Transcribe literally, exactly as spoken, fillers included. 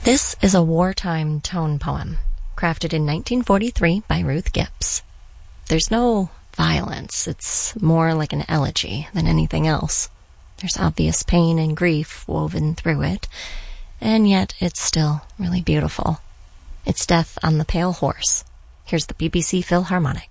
This is a wartime tone poem, crafted in nineteen forty-three by Ruth Gibbs. There's no violence. It's more like an elegy than anything else. There's obvious pain and grief woven through it, and yet it's still really beautiful. It's Death on the Pale Horse. Here's the B B C Philharmonic.